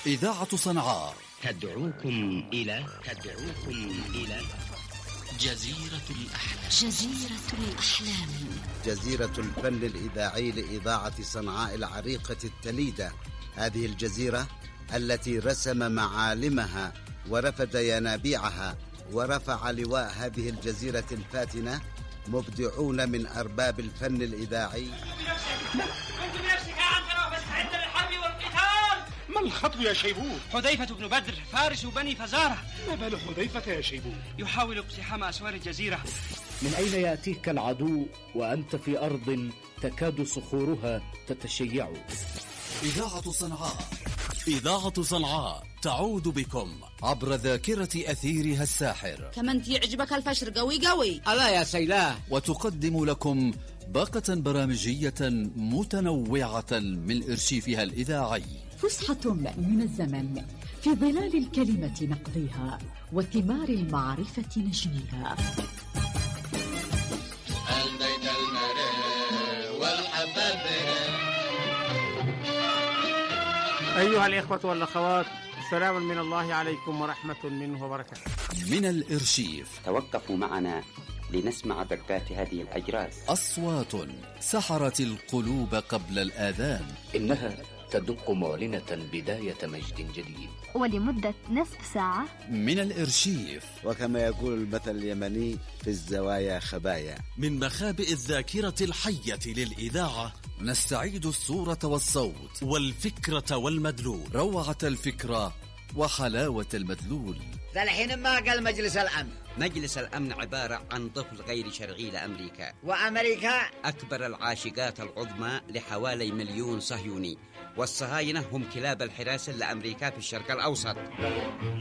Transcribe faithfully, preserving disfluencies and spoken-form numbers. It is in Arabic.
إذاعة صنعاء تدعوكم إلى تدعوكم إلى جزيرة الأحلام. جزيرة الأحلام، جزيرة الفن الإذاعي لإذاعة صنعاء العريقة التليدة. هذه الجزيرة التي رسم معالمها ورفد ينابيعها ورفع لواء هذه الجزيرة الفاتنة مبدعون من أرباب الفن الإذاعي. كنت بنفسك يا عنترة فاستعد للحرب والقتال. ما الخطب يا شيبوت؟ حذيفة بن بدر فارس بني فزارة. ما بال حذيفة يا شيبوت؟ يحاول اقتحام أسوار الجزيرة. من أين يأتيك العدو وأنت في أرض تكاد صخورها تتشيع؟ إذاعة صنعاء إذاعة صنعاء تعود بكم عبر ذاكرة أثيرها الساحر. كمان يعجبك الفشر قوي قوي. الله يا سيلاه. وتقدم لكم باقة برامجية متنوعة من إرشيفها الإذاعي. فسحة من الزمن في ظلال الكلمة نقضيها وثمار المعرفة نجنيها. البيت المرير والحباب. أيها الإخوة والأخوات، سلام من الله عليكم ورحمة منه وبركاته. من الإرشيف توقفوا معنا لنسمع دقات هذه الأجراس. أصوات سحرت القلوب قبل الآذان. إنها تدق معلنة بداية مجد جديد ولمدة نصف ساعة. من الإرشيف، وكما يقول المثل اليمني في الزوايا خبايا. من مخابئ الذاكرة الحية للإذاعة نستعيد الصورة والصوت والفكرة والمدلول، روعة الفكرة وحلاوة المدلول. الحين ما قال مجلس الأمن. مجلس الأمن عبارة عن طفل غير شرعي لأمريكا، وأمريكا أكبر العاشقات العظمى لحوالي مليون صهيوني، والصهاينة هم كلاب الحراسة لأمريكا في الشرق الأوسط.